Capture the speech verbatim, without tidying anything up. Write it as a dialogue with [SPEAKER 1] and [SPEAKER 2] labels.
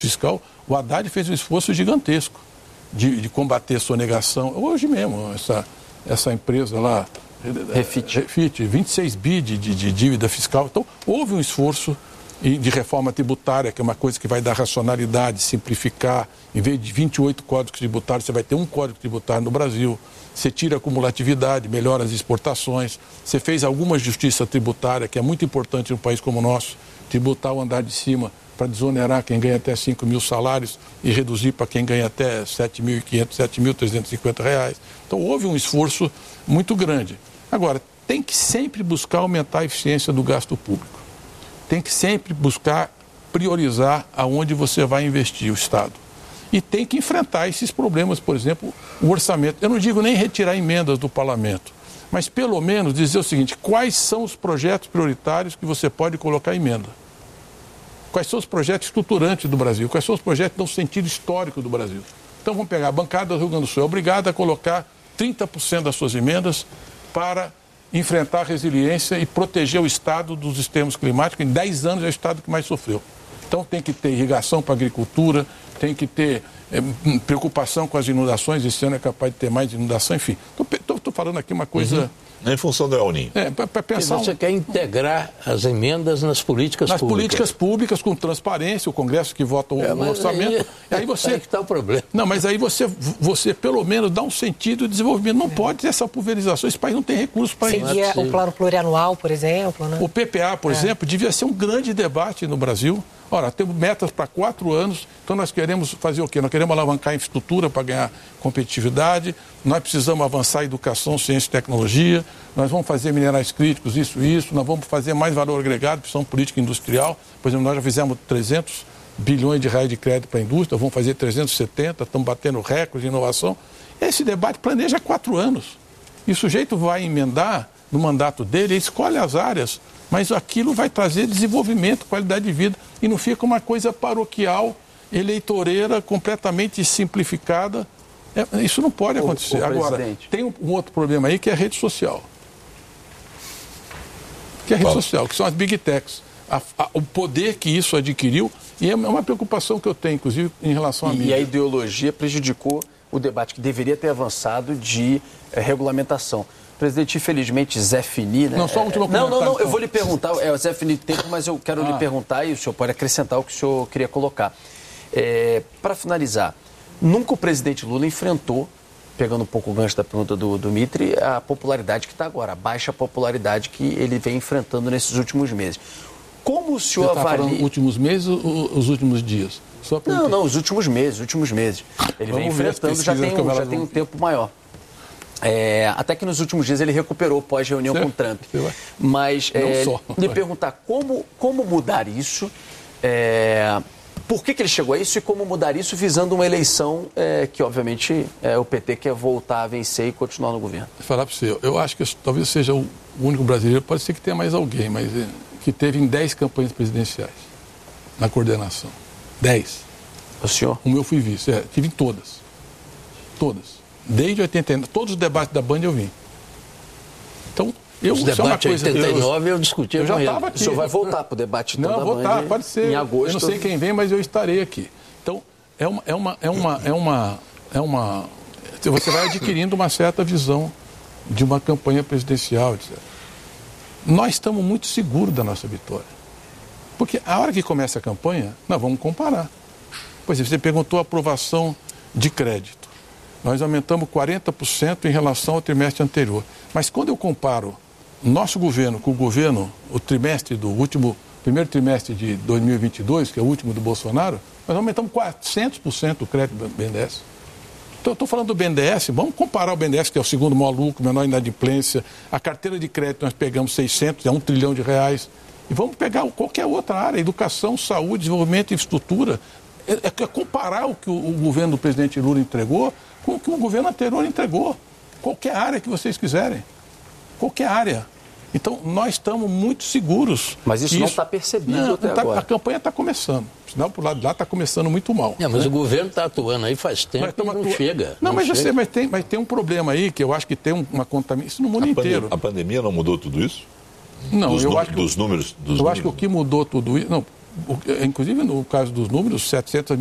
[SPEAKER 1] fiscal, o Haddad fez um esforço gigantesco de, de combater a sonegação. Hoje mesmo, essa, essa empresa lá,
[SPEAKER 2] Refit,
[SPEAKER 1] Refit vinte e seis bi de, de, de dívida fiscal. Então, houve um esforço de reforma tributária, que é uma coisa que vai dar racionalidade, simplificar. Em vez de vinte e oito códigos tributários, você vai ter um código tributário no Brasil. Você tira a acumulatividade, melhora as exportações. Você fez alguma justiça tributária, que é muito importante num país como o nosso, tributar o andar de cima para desonerar quem ganha até cinco mil salários e reduzir para quem ganha até sete mil e quinhentos, sete mil trezentos e cinquenta reais. Então, houve um esforço muito grande. Agora, tem que sempre buscar aumentar a eficiência do gasto público. Tem que sempre buscar priorizar aonde você vai investir o Estado. E tem que enfrentar esses problemas, por exemplo, o orçamento. Eu não digo nem retirar emendas do parlamento, mas pelo menos dizer o seguinte: quais são os projetos prioritários que você pode colocar emenda? Quais são os projetos estruturantes do Brasil? Quais são os projetos que dão sentido histórico do Brasil? Então vamos pegar a bancada do Rio Grande do Sul, é obrigada a colocar trinta por cento das suas emendas para enfrentar a resiliência e proteger o Estado dos extremos climáticos. Em dez anos é o Estado que mais sofreu. Então tem que ter irrigação para a agricultura, tem que ter é, preocupação com as inundações. Esse ano é capaz de ter mais inundação, enfim. Estou falando aqui uma coisa...
[SPEAKER 3] Uhum. Em função do El Niño.
[SPEAKER 1] É, para pensar...
[SPEAKER 4] Você
[SPEAKER 1] um...
[SPEAKER 4] quer integrar as emendas nas políticas
[SPEAKER 1] nas
[SPEAKER 4] públicas.
[SPEAKER 1] Nas políticas públicas, com transparência, o Congresso que vota o, é, o orçamento.
[SPEAKER 4] Aí,
[SPEAKER 1] e aí você...
[SPEAKER 4] aí que está o problema.
[SPEAKER 1] Não, mas aí você, você pelo menos dá um sentido de desenvolvimento. Não é. pode ter essa pulverização. Esse país não tem recursos para isso.
[SPEAKER 5] Seria o plano plurianual, por exemplo, né?
[SPEAKER 1] O P P A, por é. exemplo, devia ser um grande debate no Brasil. Ora, temos metas para quatro anos, então nós queremos fazer o quê? Nós queremos alavancar a infraestrutura para ganhar competitividade, nós precisamos avançar em educação, ciência e tecnologia, nós vamos fazer minerais críticos, isso e isso, nós vamos fazer mais valor agregado, pressão política industrial. Por exemplo, nós já fizemos trezentos bilhões de reais de crédito para a indústria, vamos fazer trezentos e setenta, estamos batendo recorde de inovação. Esse debate planeja quatro anos. E o sujeito vai emendar no mandato dele, ele escolhe as áreas, mas aquilo vai trazer desenvolvimento, qualidade de vida, e não fica uma coisa paroquial, eleitoreira, completamente simplificada. É, isso não pode acontecer.
[SPEAKER 2] O, o
[SPEAKER 1] Agora,
[SPEAKER 2] presidente.
[SPEAKER 1] tem um, um outro problema aí, que é a rede social. Que é a rede Fala. social, que são as big techs. A, a, o poder que isso adquiriu, e é uma preocupação que eu tenho, inclusive, em relação a mim.
[SPEAKER 2] E a ideologia prejudicou o debate que deveria ter avançado de é, regulamentação. Presidente, infelizmente, Zé Fini, né?
[SPEAKER 1] Não, só o último
[SPEAKER 2] Não, não, não,
[SPEAKER 1] então.
[SPEAKER 2] eu vou lhe perguntar, é o Zé Fini tem tempo, mas eu quero ah. lhe perguntar e o senhor pode acrescentar o que o senhor queria colocar. É, para finalizar, nunca o presidente Lula enfrentou, pegando um pouco o gancho da pergunta do, do Mitri, a popularidade que está agora, a baixa popularidade que ele vem enfrentando nesses últimos meses. Como o senhor
[SPEAKER 1] Você tá
[SPEAKER 2] avalia...
[SPEAKER 1] falando últimos meses ou os últimos dias? Só
[SPEAKER 2] não, não, os últimos meses, os últimos meses. Ele Vamos vem enfrentando, já tem, um, já tem um tempo maior. É, até que nos últimos dias ele recuperou pós-reunião com o Trump. Mas é, lhe perguntar como, como mudar isso, é, por que, que ele chegou a isso e como mudar isso visando uma eleição é, que, obviamente, é, o P T quer voltar a vencer e continuar no governo.
[SPEAKER 1] Vou falar para você, eu acho que talvez seja o único brasileiro, pode ser que tenha mais alguém, mas é, que teve em dez campanhas presidenciais na coordenação. dez.
[SPEAKER 2] O senhor?
[SPEAKER 1] O meu fui vice, é, tive em todas. Todas. Desde oitenta e nove, todos os debates da Band eu vim. Então, eu...
[SPEAKER 4] Os debates de oitenta e nove eu, eu discuti
[SPEAKER 1] eu
[SPEAKER 4] com
[SPEAKER 1] já
[SPEAKER 4] ele.
[SPEAKER 1] estava aqui.
[SPEAKER 2] O senhor vai voltar para o debate então,
[SPEAKER 1] Não,
[SPEAKER 2] da
[SPEAKER 1] voltar,
[SPEAKER 2] Band
[SPEAKER 1] pode ser.
[SPEAKER 2] Em agosto.
[SPEAKER 1] Eu não sei quem vem, mas eu estarei aqui. Então, é uma... É uma, é uma, é uma, é uma você vai adquirindo uma certa visão de uma campanha presidencial, etcétera. Nós estamos muito seguros da nossa vitória. Porque a hora que começa a campanha, nós vamos comparar. Por exemplo, você perguntou a aprovação de crédito. Nós aumentamos quarenta por cento em relação ao trimestre anterior. Mas quando eu comparo nosso governo com o governo, o trimestre do último, primeiro trimestre de dois mil e vinte e dois, que é o último do Bolsonaro, nós aumentamos quatrocentos por cento o crédito do B N D E S. Então, eu estou falando do B N D E S, vamos comparar o B N D E S, que é o segundo maior lucro, menor inadimplência. A carteira de crédito nós pegamos seiscentos, é um trilhão de reais. E vamos pegar qualquer outra área, educação, saúde, desenvolvimento, infraestrutura. É, é comparar o que o, o governo do presidente Lula entregou com o que o governo anterior entregou. Qualquer área que vocês quiserem. Qualquer área. Então, nós estamos muito seguros.
[SPEAKER 2] Mas isso não está percebido não, até
[SPEAKER 1] tá,
[SPEAKER 2] agora.
[SPEAKER 1] A campanha está começando. O sinal por lado de lá está começando muito mal.
[SPEAKER 4] É, mas
[SPEAKER 1] né?
[SPEAKER 4] o governo está atuando aí faz tempo e não atua... chega.
[SPEAKER 1] Não,
[SPEAKER 4] não
[SPEAKER 1] mas,
[SPEAKER 4] chega.
[SPEAKER 1] Eu sei, mas, tem, mas tem um problema aí que eu acho que tem uma contaminação. Isso no mundo
[SPEAKER 3] a
[SPEAKER 1] inteiro.
[SPEAKER 3] Pandemia, a pandemia não mudou tudo isso?
[SPEAKER 1] Não,
[SPEAKER 3] dos
[SPEAKER 1] eu
[SPEAKER 3] nu-
[SPEAKER 1] acho que...
[SPEAKER 3] Dos números... Dos
[SPEAKER 1] eu
[SPEAKER 3] números.
[SPEAKER 1] acho que o que mudou tudo isso... Não, inclusive no caso dos números, setecentas